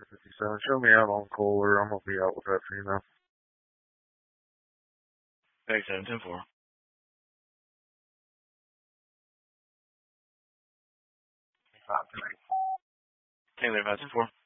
57. Show me out on Kohler. I'm going to be out with that female. Thanks, 7-10-4. Taylor 5-4.